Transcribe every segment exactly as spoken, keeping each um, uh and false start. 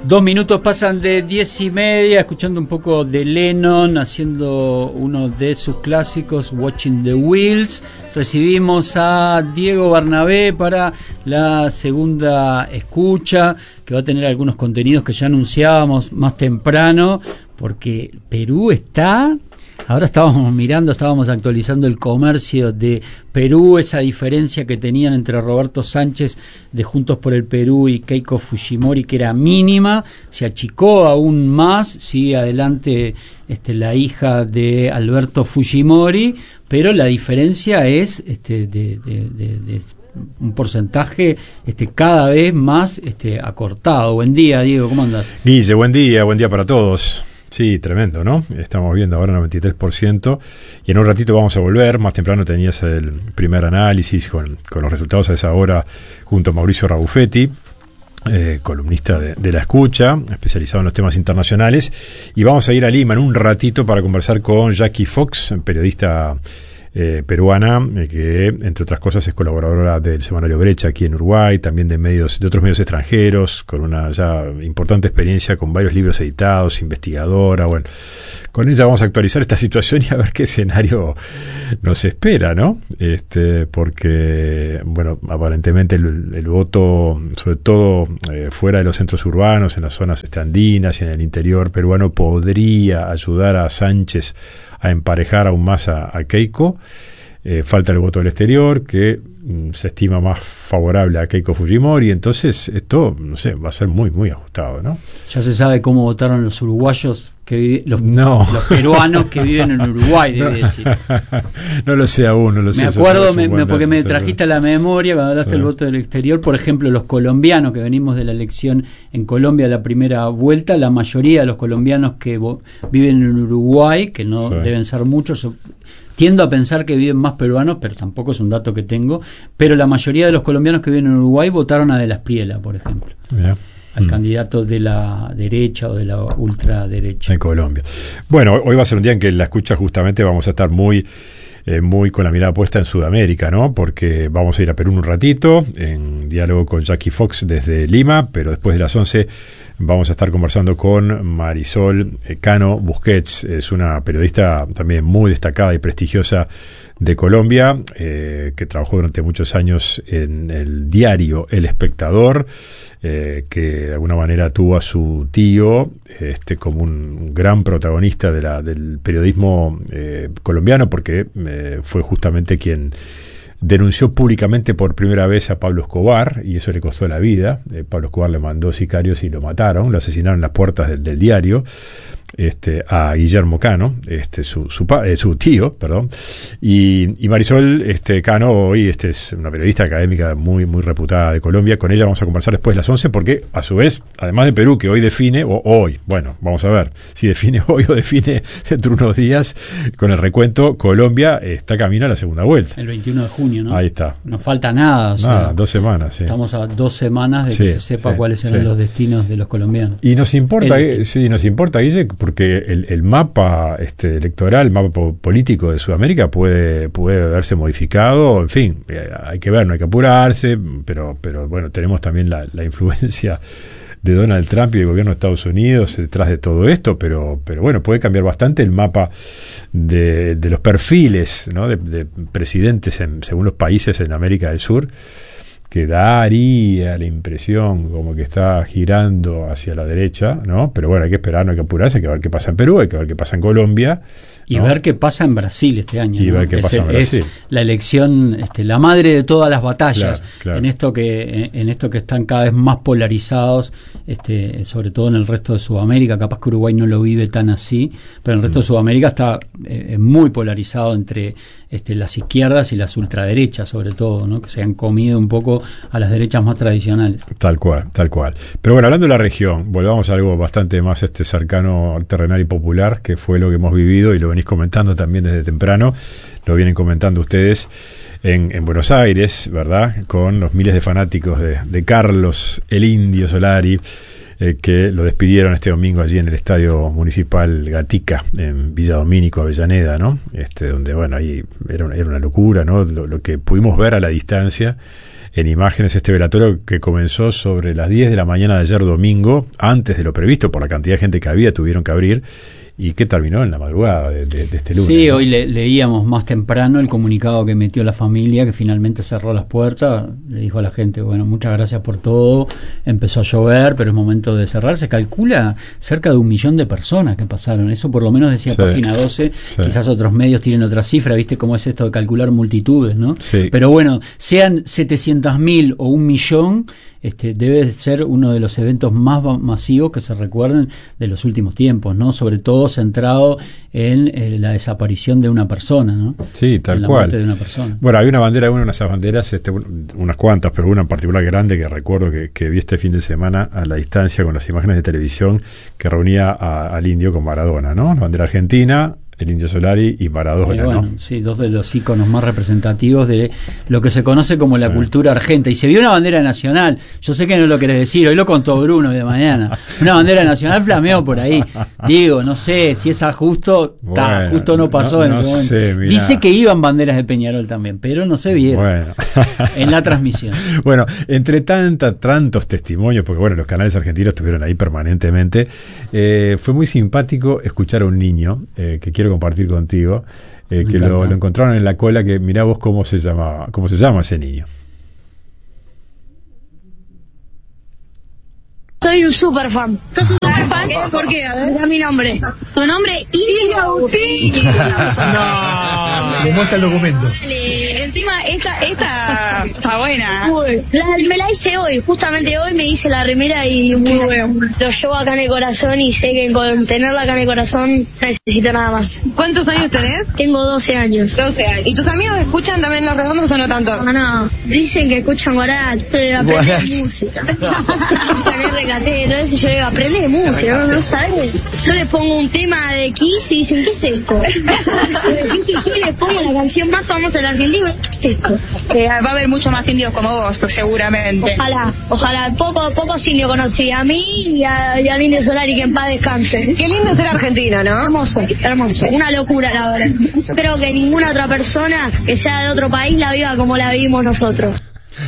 Dos minutos pasan de diez y media, escuchando un poco de Lennon, haciendo uno de sus clásicos, Watching the Wheels. Recibimos a Diego Barnabé para la segunda escucha, que va a tener algunos contenidos que ya anunciábamos más temprano, porque Perú está... Ahora estábamos mirando, estábamos actualizando el comercio de Perú, esa diferencia que tenían entre Roberto Sánchez de Juntos por el Perú y Keiko Fujimori, que era mínima, se achicó aún más, sigue adelante este, la hija de Alberto Fujimori, pero la diferencia es este, de, de, de, de un porcentaje este, cada vez más este, acortado. Buen día, Diego, ¿cómo andás? Guille, buen día, buen día para todos. Sí, tremendo, ¿no? Estamos viendo ahora noventa y tres por ciento y en un ratito vamos a volver. Más temprano tenías el primer análisis con, con los resultados a esa hora junto a Mauricio Rabuffetti, eh, columnista de, de La Escucha, especializado en los temas internacionales. Y vamos a ir a Lima en un ratito para conversar con Jackie Fox, periodista Eh, peruana, eh, que entre otras cosas es colaboradora del semanario Brecha aquí en Uruguay, también de medios, de otros medios extranjeros, con una ya importante experiencia, con varios libros editados, investigadora. Bueno, con ella vamos a actualizar esta situación y a ver qué escenario nos espera, ¿no? Este, porque, bueno, aparentemente el, el voto, sobre todo eh, fuera de los centros urbanos, en las zonas este, andinas y en el interior peruano, podría ayudar a Sánchez a emparejar aún más a, a Keiko. Eh, falta el voto del exterior, que mm, se estima más favorable a Keiko Fujimori, entonces esto, no sé, va a ser muy, muy ajustado, ¿no? Ya se sabe cómo votaron los uruguayos, que vive, los, no. los peruanos que viven en Uruguay, debe no. decir. No lo sé aún, no lo sé. Me acuerdo, me, me, porque me trajiste a la memoria cuando hablaste sí. del voto del exterior, por ejemplo, los colombianos que venimos de la elección en Colombia, la primera vuelta, la mayoría de los colombianos que vo- viven en Uruguay, que no sí. deben ser muchos, tiendo a pensar que viven más peruanos, pero tampoco es un dato que tengo, pero la mayoría de los colombianos que viven en Uruguay votaron a De la Espriella, por ejemplo. Mirá. Al mm. candidato de la derecha o de la ultraderecha. En Colombia. Bueno, hoy va a ser un día en que en La Escucha justamente vamos a estar muy... Eh, muy con la mirada puesta en Sudamérica, ¿no? Porque vamos a ir a Perú un ratito, en diálogo con Jackie Fox desde Lima, pero después de las once vamos a estar conversando con Marisol eh, Cano Busquets. Es una periodista también muy destacada y prestigiosa de Colombia, eh, que trabajó durante muchos años en el diario El Espectador, eh, que de alguna manera tuvo a su tío este, como un gran protagonista de la, del periodismo eh, colombiano, porque eh, fue justamente quien denunció públicamente por primera vez a Pablo Escobar, y eso le costó la vida. Eh, Pablo Escobar le mandó sicarios y lo mataron, lo asesinaron en las puertas del, del diario. Este, a Guillermo Cano, este, su, su, eh, su tío, perdón, y, y Marisol este, Cano hoy este, es una periodista académica muy, muy reputada de Colombia. Con ella vamos a conversar después de las once, porque a su vez, además de Perú, que hoy define, o hoy, bueno, vamos a ver si define hoy o define dentro de unos días con el recuento, Colombia está camino a la segunda vuelta. El veintiuno de junio, ¿no? Ahí está. No falta nada, o nada, sea, dos semanas. Sí. Estamos a dos semanas de sí, que se sepa sí, cuáles serán sí. los destinos de los colombianos. Y nos importa, eh, sí, nos importa, Guille, porque el, el mapa este, electoral, el mapa po- político de Sudamérica puede, puede verse modificado. En fin, eh, hay que ver, no hay que apurarse, pero, pero bueno, tenemos también la, la influencia de Donald Trump y del gobierno de Estados Unidos detrás de todo esto, pero, pero bueno, puede cambiar bastante el mapa de, de los perfiles, ¿no? de, de presidentes en, según los países en América del Sur, que daría la impresión como que está girando hacia la derecha, ¿no? Pero bueno, hay que esperar, no hay que apurarse, hay que ver qué pasa en Perú, hay que ver qué pasa en Colombia. Y ¿no? ver qué pasa en Brasil este año. Y ¿no? ver qué es, pasa en Brasil. Es la elección, este, la madre de todas las batallas, claro, claro. en esto que en esto que están cada vez más polarizados, este, sobre todo en el resto de Sudamérica. Capaz que Uruguay no lo vive tan así, pero en el resto mm. de Sudamérica está eh, muy polarizado entre este, las izquierdas y las ultraderechas, sobre todo, ¿no? Que se han comido un poco a las derechas más tradicionales. Tal cual, tal cual. Pero bueno, hablando de la región, volvamos a algo bastante más este cercano, terrenal y popular, que fue lo que hemos vivido y lo venís comentando también desde temprano, lo vienen comentando ustedes en, en Buenos Aires, ¿verdad? Con los miles de fanáticos de, de Carlos el Indio Solari, eh, que lo despidieron este domingo allí en el Estadio Municipal Gatica, en Villa Domínico, Avellaneda, ¿no? Este, donde, bueno, ahí era una, era una locura, ¿no? Lo, lo que pudimos ver a la distancia en imágenes este velatorio que comenzó sobre las diez de la mañana de ayer domingo, antes de lo previsto por la cantidad de gente que había, tuvieron que abrir, y que terminó en la madrugada de, de, de este lunes. Sí, ¿no? hoy le, leíamos más temprano el comunicado que metió la familia, que finalmente cerró las puertas, le dijo a la gente, bueno, muchas gracias por todo, empezó a llover, pero es momento de cerrar. Se calcula cerca de un millón de personas que pasaron, eso por lo menos decía sí, Página doce, sí. Quizás otros medios tienen otra cifra, viste cómo es esto de calcular multitudes, ¿no? Sí. Pero bueno, sean setecientos mil o un millón, Este, debe ser uno de los eventos más masivos que se recuerden de los últimos tiempos, ¿no? Sobre todo centrado en eh, la desaparición de una persona, ¿no? Sí, tal en la cual. muerte de una persona. Bueno, había una bandera, una de esas banderas, este, unas cuantas, pero una en particular grande que recuerdo que, que vi este fin de semana a la distancia con las imágenes de televisión que reunía a, al indio con Maradona, ¿no? La bandera argentina, el Indio Solari y Maradona, eh, bueno, ¿no? Sí, dos de los íconos más representativos de lo que se conoce como la sí. cultura argenta. Y se vio una bandera nacional. Yo sé que no lo querés decir, hoy lo contó Bruno de mañana. Una bandera nacional flameó por ahí. Digo, no sé si es justo, bueno, ta, justo no pasó no, en no ese momento. Sé, dice que iban banderas de Peñarol también, pero no se vieron bueno. en la transmisión. Bueno, entre tanta, tantos testimonios, porque bueno, los canales argentinos estuvieron ahí permanentemente, eh, fue muy simpático escuchar a un niño eh, que quiero compartir contigo. Eh, que lo, lo encontraron en la cola, que mirá vos cómo se llama, cómo se llama ese niño. Soy un super fan. ¿Sos un super fan? ¿Por qué? Es mi nombre. ¿Tu nombre? Indio Agustín. No. Le muestra el documento. Dale. Encima, esta, esta está buena. Uy, la, me la hice hoy. Justamente hoy me hice la remera y muy bueno. Lo llevo acá en el corazón y sé que con tenerla acá en el corazón no necesito nada más. ¿Cuántos años tenés? Tengo doce años. doce años. ¿Y tus amigos escuchan también Los Redondos o no tanto? No, no. Dicen que escuchan Guarach. Aprender música. Entonces yo digo, aprende música, ¿no? ¿No sabes? Yo les pongo un tema de Kiss y dicen, ¿qué es esto? Y les pongo la canción más famosa de la Argentina, ¿qué es esto? Eh, va a haber mucho más indios como vos, pues, seguramente. Ojalá, ojalá. Poco, pocos indios conocí, a mí y, a, y al Indio Solari, que en paz descanse. Qué lindo ser argentino, ¿no? Hermoso, hermoso. Una locura, la verdad. Creo que ninguna otra persona que sea de otro país la viva como la vivimos nosotros.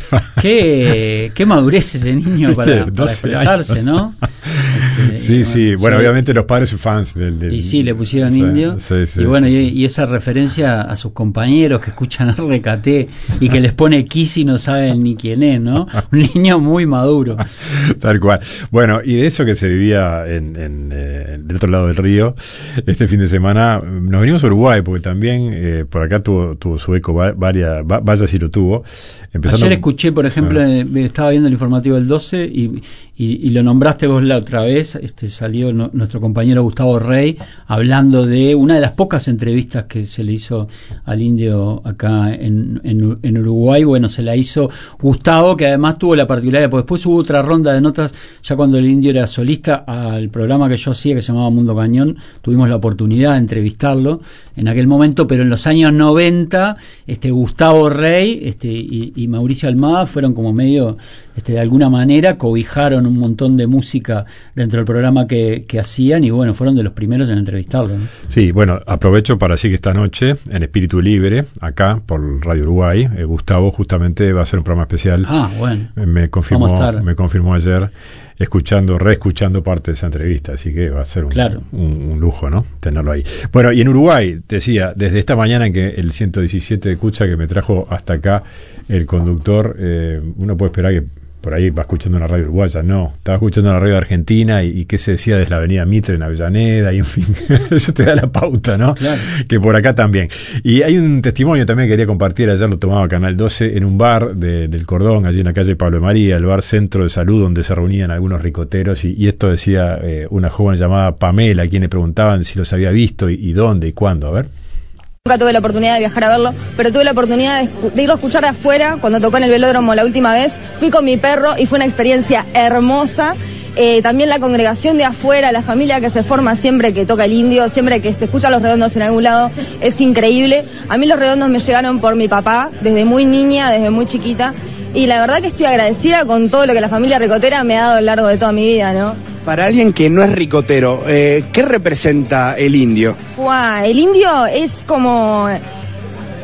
Qué, qué madurez ese niño para, para expresarse, ¿no? Este, sí, bueno, sí. Bueno, sí. Obviamente los padres son fans del... del y sí, le pusieron sí, indio. Sí, sí, y bueno, sí, y, sí. y esa referencia a sus compañeros que escuchan R K T y que les pone Kiss y no saben ni quién es, ¿no? Un niño muy maduro. Tal cual. Bueno, y de eso que se vivía en, en eh, del otro lado del río, este fin de semana, nos venimos a Uruguay, porque también eh, por acá tuvo, tuvo su eco, va, varias, va, vaya si lo tuvo. Empezando, Ayer escuché, por ejemplo, eh, estaba viendo el informativo del doce y, y, y lo nombraste vos la otra vez, este salió no, nuestro compañero Gustavo Rey hablando de una de las pocas entrevistas que se le hizo al indio acá en, en, en Uruguay. Bueno, se la hizo Gustavo, que además tuvo la particularidad, porque después hubo otra ronda de notas, ya cuando el indio era solista, al programa que yo hacía, que se llamaba Mundo Cañón, tuvimos la oportunidad de entrevistarlo en aquel momento, pero en los años noventa, este Gustavo Rey este, y, y Mauricio Almada fueron como medio, este, de alguna manera, cobijaron un montón de música dentro del programa que, que hacían, y bueno, fueron de los primeros en entrevistarlo, ¿no? Sí, bueno, aprovecho para decir que esta noche, en Espíritu Libre, acá por Radio Uruguay, eh, Gustavo justamente va a hacer un programa especial. Ah, bueno. Me confirmó, me confirmó ayer, escuchando, reescuchando parte de esa entrevista, así que va a ser un, claro. un, un lujo, ¿no? Tenerlo ahí. Bueno, y en Uruguay, decía, desde esta mañana en que el ciento diecisiete de Cucha que me trajo hasta acá el conductor, eh, uno puede esperar que por ahí va escuchando una radio uruguaya, no, estaba escuchando una radio argentina y, y qué se decía desde la avenida Mitre en Avellaneda y en fin, eso te da la pauta, ¿no? Claro. Que por acá también. Y hay un testimonio también que quería compartir, ayer lo tomaba Canal doce en un bar de, del Cordón, allí en la calle Pablo de María, el bar Centro de Salud donde se reunían algunos ricoteros y, y esto decía eh, una joven llamada Pamela, a quien le preguntaban si los había visto y, y dónde y cuándo, a ver. Nunca tuve la oportunidad de viajar a verlo, pero tuve la oportunidad de, de irlo a escuchar de afuera cuando tocó en el velódromo la última vez. Fui con mi perro y fue una experiencia hermosa. Eh, también la congregación de afuera, la familia que se forma siempre que toca el indio, siempre que se escucha Los Redondos en algún lado, es increíble. A mí Los Redondos me llegaron por mi papá, desde muy niña, desde muy chiquita, y la verdad que estoy agradecida con todo lo que la familia ricotera me ha dado a lo largo de toda mi vida, ¿no? Para alguien que no es ricotero, eh, ¿qué representa el indio? Wow, el indio es como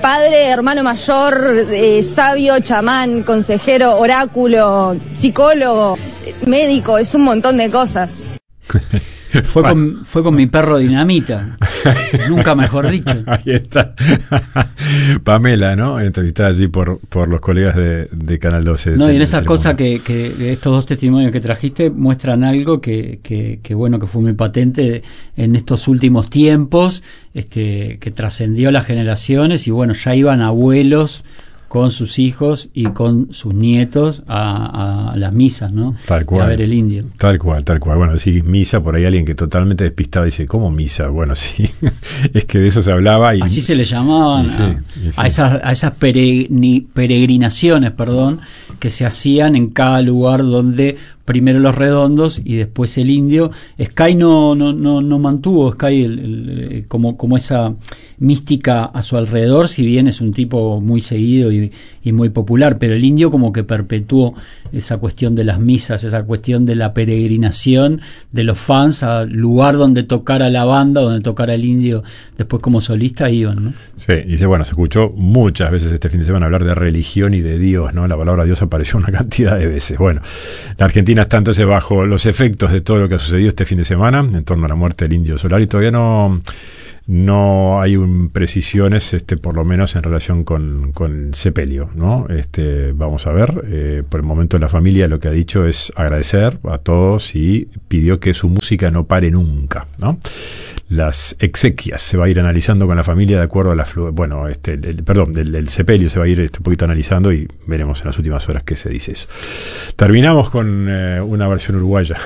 padre, hermano mayor, eh, sabio, chamán, consejero, oráculo, psicólogo, médico, es un montón de cosas. Fue con, fue con mi perro Dinamita. Nunca mejor dicho. Ahí está. Pamela, ¿no? Entrevistada allí por, por los colegas de, de Canal doce. No, y en esas cosas que, que estos dos testimonios que trajiste muestran algo que, que, que bueno, que fue muy patente en estos últimos tiempos, este, que trascendió las generaciones y bueno, ya iban abuelos con sus hijos y con sus nietos a, a las misas, ¿no? Tal cual. A ver el indio. Tal cual, tal cual. Bueno, sí, misa, por ahí alguien que totalmente despistado dice, ¿cómo misa? Bueno, sí, es que de eso se hablaba. Y así se le llamaban sí, a, sí. a esas, a esas peregni, peregrinaciones, perdón, que se hacían en cada lugar donde primero los redondos y después el indio. Sky no no no, no mantuvo Sky el, el, como como esa mística a su alrededor, si bien es un tipo muy seguido y, y muy popular, pero el indio como que perpetuó esa cuestión de las misas, esa cuestión de la peregrinación de los fans al lugar donde tocara la banda, donde tocara el indio después como solista, iban, ¿no? Sí, dice, bueno, se escuchó muchas veces este fin de semana hablar de religión y de Dios, ¿no? La palabra Dios apareció una cantidad de veces. Bueno, la Argentina está entonces bajo los efectos de todo lo que ha sucedido este fin de semana en torno a la muerte del Indio Solari. Todavía no no hay un precisiones, este, por lo menos en relación con, con el sepelio, ¿no? Este, vamos a ver, eh, por el momento la familia lo que ha dicho es agradecer a todos y pidió que su música no pare nunca, ¿no? Las exequias se va a ir analizando con la familia de acuerdo a la flu- bueno, este, el, el, perdón, del, el sepelio se va a ir este, un poquito analizando y veremos en las últimas horas qué se dice eso. Terminamos con eh, una versión uruguaya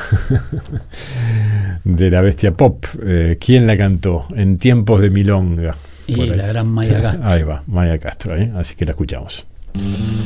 de La Bestia Pop. Eh, ¿Quién la cantó? En tiempos de milonga. Y la gran Maya Castro. Ahí va, Maya Castro, ¿eh? Así que la escuchamos.